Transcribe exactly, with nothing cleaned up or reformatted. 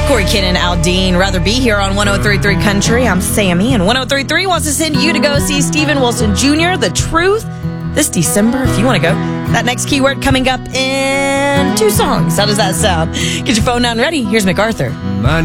Corey Kinnon, Aldine, Rather Be here on one oh three point three Country. I'm Sammy, and one oh three point three wants to send you to go see Steven Wilson Junior, The Truth, this December, if you want to go. That next keyword coming up in two songs. How does that sound? Get your phone down ready. Here's MacArthur. My